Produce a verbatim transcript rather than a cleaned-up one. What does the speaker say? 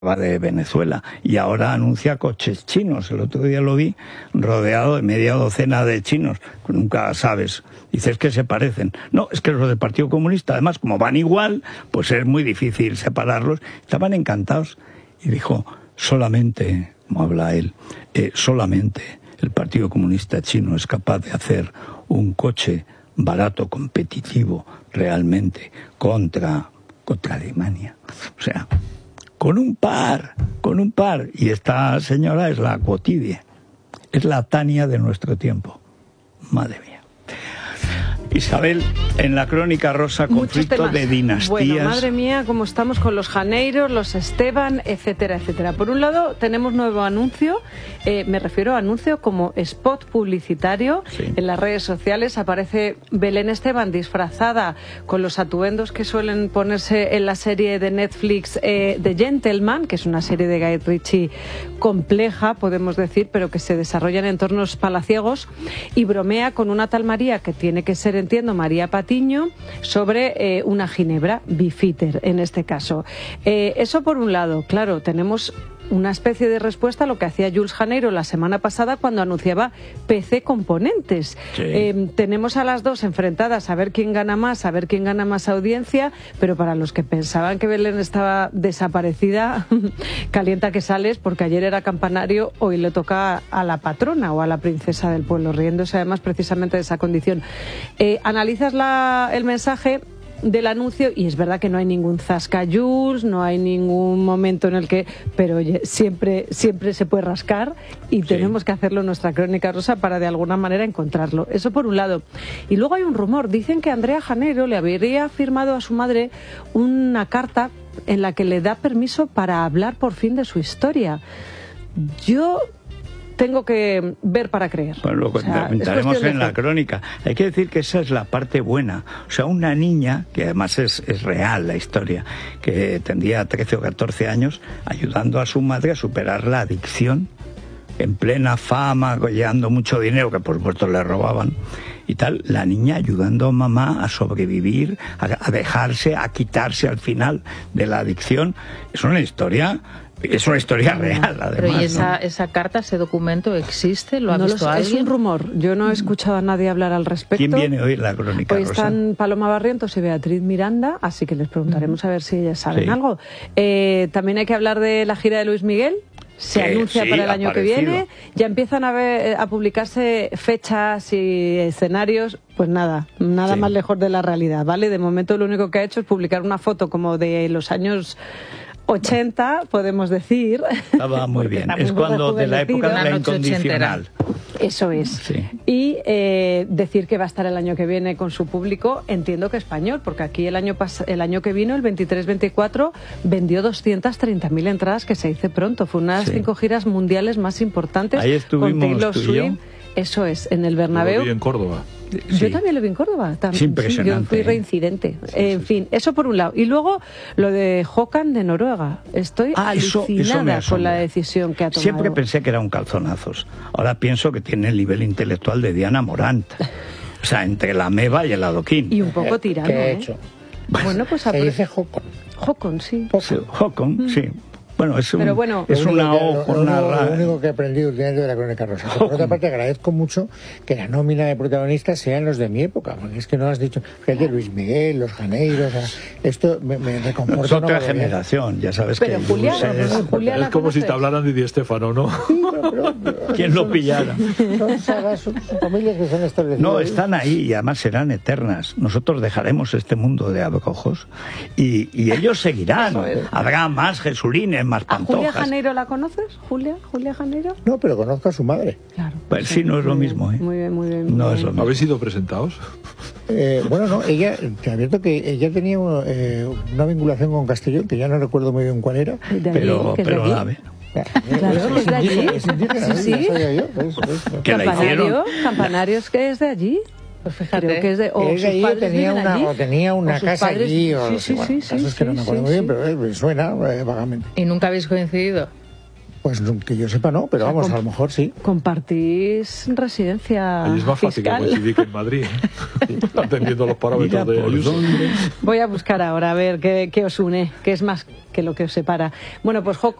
de Venezuela y ahora anuncia coches chinos. El otro día lo vi rodeado de media docena de chinos, que nunca sabes. Dices que se parecen. No, es que los del Partido Comunista, además, como van igual, pues es muy difícil separarlos. Estaban encantados. Y dijo, solamente, como habla él, eh, solamente el Partido Comunista chino es capaz de hacer un coche barato, competitivo, realmente, contra, contra Alemania. O sea, con un par, con un par. Y esta señora es la Quotidie, es la Tania de nuestro tiempo. Madre mía. Isabel, en la Crónica Rosa, conflicto de dinastías. Bueno, madre mía, cómo estamos con los Janeiros, los Esteban, etcétera, etcétera. Por un lado, tenemos nuevo anuncio, eh, me refiero a anuncio como spot publicitario. Sí. En las redes sociales aparece Belén Esteban disfrazada con los atuendos que suelen ponerse en la serie de Netflix eh, The Gentleman, que es una serie de Guy Ritchie compleja, podemos decir, pero que se desarrolla en entornos palaciegos, y bromea con una tal María, que tiene que ser, entiendo, María Patiño, sobre eh, una ginebra, Beefeater en este caso. Eh, eso por un lado. Claro, tenemos una especie de respuesta a lo que hacía Jules Janeiro la semana pasada cuando anunciaba P C Componentes. Sí. Eh, tenemos a las dos enfrentadas a ver quién gana más, a ver quién gana más audiencia, pero para los que pensaban que Belén estaba desaparecida, calienta que sales, porque ayer era campanario, hoy le toca a la patrona o a la princesa del pueblo, riéndose además precisamente de esa condición. Eh, analizas la, el mensaje del anuncio y es verdad que no hay ningún zascayús, no hay ningún momento en el que, pero oye, siempre siempre se puede rascar y sí, tenemos que hacerlo en nuestra Crónica Rosa para de alguna manera encontrarlo. Eso por un lado. Y luego hay un rumor, dicen que Andrea Janeiro le habría firmado a su madre una carta en la que le da permiso para hablar por fin de su historia. Yo tengo que ver para creer. Pues lo comentaremos, o sea, en la crónica. Hay que decir que esa es la parte buena. O sea, una niña, que además es, es real la historia, que tendría trece o catorce años, ayudando a su madre a superar la adicción, en plena fama, llevando mucho dinero, que por supuesto le robaban, y tal, la niña ayudando a mamá a sobrevivir, a, a dejarse, a quitarse al final de la adicción. Es una historia... Es una historia real, además. Pero ¿y esa, ¿no? esa carta, ese documento existe? ¿Lo ha no visto lo sé, alguien? Es un rumor. Yo no he escuchado a nadie hablar al respecto. ¿Quién viene hoy en la Crónica Hoy Rosa? están Paloma Barrientos y Beatriz Miranda, así que les preguntaremos a ver si ellas saben sí. algo. Eh, también hay que hablar de la gira de Luis Miguel. Se que anuncia sí, para el año aparecido. que viene. Ya empiezan a, ver, a publicarse fechas y escenarios. Pues nada, nada sí. más lejos de la realidad, ¿vale? De momento lo único que ha hecho es publicar una foto como de los años ochenta, podemos decir. Estaba muy bien. Es cuando de la época de la incondicional. Eso es. Sí. Y eh, decir que va a estar el año que viene con su público, entiendo que español, porque aquí el año pas el año que vino, el veintitrés veinticuatro, vendió doscientas treinta mil entradas, que se dice pronto. Fue una de las sí. cinco giras mundiales más importantes. Ahí estuvimos con Taylor tú y Swift. yo. Eso es, en el Bernabéu. Lo vi en Córdoba. Yo sí. también lo vi en Córdoba. También. Es impresionante. Sí, yo fui reincidente. Sí, eh, en sí. fin, eso por un lado. Y luego lo de Håkan de Noruega. Estoy ah, alucinada eso, eso con la decisión que ha tomado. Siempre pensé que era un calzonazos. Ahora pienso que tiene el nivel intelectual de Diana Morant. O sea, entre la meba y el adoquín. Y un poco tirano, ¿Qué he ¿eh? hecho? Bueno, pues... Se dice Håkon. Håkon, sí. Sí, Håkon, mm. sí. Bueno, es, un, bueno, es una O, O, una lo, ra... lo único que he aprendido últimamente de la Crónica Rosa. Por otra parte, agradezco mucho que la nómina de protagonistas sean los de mi época, porque es que no has dicho, fíjate, Luis Miguel, los Janeiros, o sea, esto me, me reconforta. Es otra generación, ya sabes. Pero que Julia, es, es, Julia es como si te hablaran de Di Stéfano, ¿no? Sí, pero, pero, pero, ¿quién lo pillara? Son sagas, son, son familias que se han establecido. No, están ahí y además serán eternas. Nosotros dejaremos este mundo de abrojos y, y ellos seguirán. Habrá más Jesulines, más Pantojas. ¿Janeiro la conoces? ¿Julia? ¿Julia Janeiro? No, pero conozco a su madre. Claro. Pues sí, no es lo mismo, ¿eh? Muy bien, muy bien. Muy no bien. es lo mismo. ¿Habéis sido presentados? Eh, bueno, no, ella, te advierto que ella tenía una, eh, una vinculación con Castellón, que ya no recuerdo muy bien cuál era. Pero, pero la ve. Claro, es de allí. Es indígena, sí, sí. Yo, pues, pues, pues. Que la hicieron. Campanarios, que es de allí. Pues fíjate, creo que es de, o ella sus padres tenía una, allí, o tenía una o casa padres, allí, o sí, sí, bueno, sí, casos sí, que no me acuerdo sí, muy bien, sí. pero eh, me suena eh, vagamente. ¿Y nunca habéis coincidido? Pues que yo sepa no, pero vamos, a lo mejor sí. Compartís residencia Ahí es más fácil fiscal. que coincidir que en Madrid, atendiendo los parámetros de Ayuso. Voy a buscar ahora a ver qué, qué os une, qué es más que lo que os separa. Bueno, pues Jo,